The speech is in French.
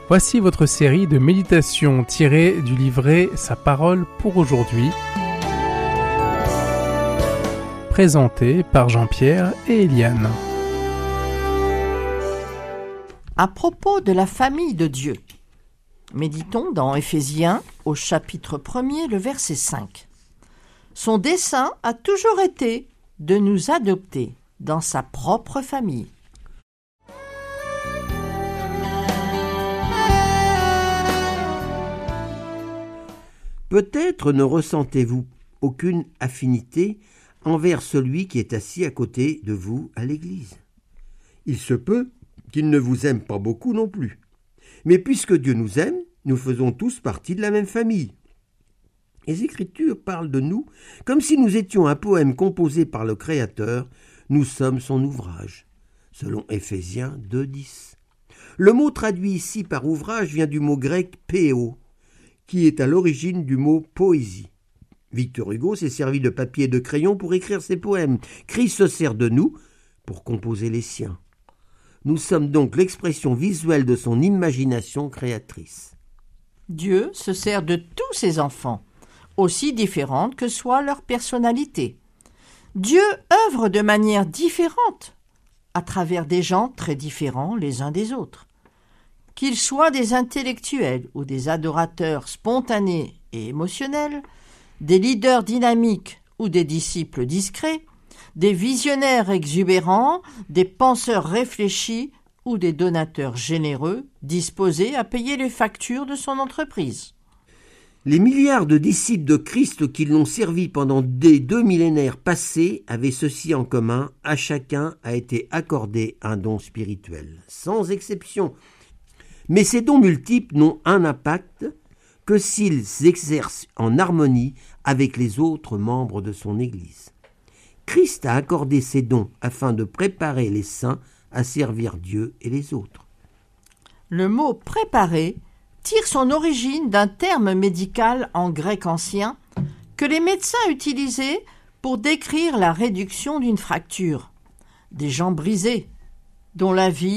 Voici votre série de méditations tirées du livret Sa parole pour aujourd'hui, présentée par Jean-Pierre et Eliane. À propos de la famille de Dieu, méditons dans Éphésiens au chapitre 1er, le verset 5. Son dessein a toujours été de nous adopter dans sa propre famille. Peut-être ne ressentez-vous aucune affinité envers celui qui est assis à côté de vous à l'église. Il se peut qu'il ne vous aime pas beaucoup non plus. Mais puisque Dieu nous aime, nous faisons tous partie de la même famille. Les Écritures parlent de nous comme si nous étions un poème composé par le Créateur. Nous sommes son ouvrage, selon Éphésiens 2:10. Le mot traduit ici par ouvrage vient du mot grec péo, qui est à l'origine du mot poésie. Victor Hugo s'est servi de papier et de crayon pour écrire ses poèmes. Christ se sert de nous pour composer les siens. Nous sommes donc l'expression visuelle de son imagination créatrice. Dieu se sert de tous ses enfants, aussi différentes que soit leur personnalité. Dieu œuvre de manière différente à travers des gens très différents les uns des autres. Qu'ils soient des intellectuels ou des adorateurs spontanés et émotionnels, des leaders dynamiques ou des disciples discrets, des visionnaires exubérants, des penseurs réfléchis ou des donateurs généreux disposés à payer les factures de son entreprise. Les milliards de disciples de Christ qui l'ont servi pendant des 2 millénaires passés avaient ceci en commun: à chacun a été accordé un don spirituel, sans exception. Mais ces dons multiples n'ont un impact que s'ils s'exercent en harmonie avec les autres membres de son Église. Christ a accordé ces dons afin de préparer les saints à servir Dieu et les autres. Le mot « préparer » tire son origine d'un terme médical en grec ancien que les médecins utilisaient pour décrire la réduction d'une fracture, des jambes brisées, dont la vie